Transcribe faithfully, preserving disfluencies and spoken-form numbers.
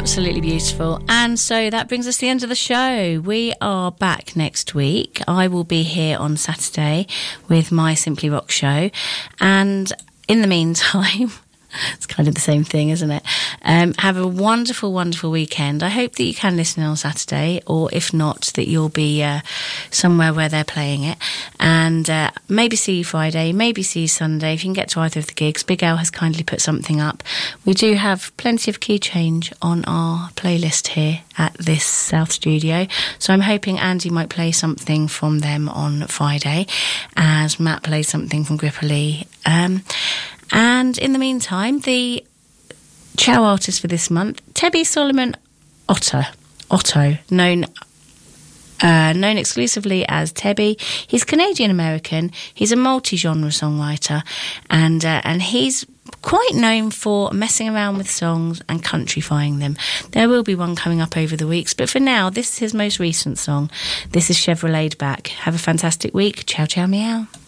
Absolutely beautiful. And so that brings us to the end of the show. We are back next week. I will be here on Saturday with my Simply Rock show. And in the meantime, it's kind of the same thing, isn't it? Um, have a wonderful, wonderful weekend. I hope that you can listen on Saturday, or if not, that you'll be uh, somewhere where they're playing it. And uh, maybe see you Friday, maybe see you Sunday, if you can get to either of the gigs. Big Al has kindly put something up. We do have plenty of Key Change on our playlist here at this South Studio. So I'm hoping Andy might play something from them on Friday, as Matt plays something from Gripperly. Um... And in the meantime, the Chow artist for this month, Tebby Solomon Otto, Otto, known uh, known exclusively as Tebby. He's Canadian-American. He's a multi-genre songwriter, and uh, and he's quite known for messing around with songs and countryfying them. There will be one coming up over the weeks, but for now, this is his most recent song. This is Chevrolet Back. Have a fantastic week. Ciao, ciao, meow.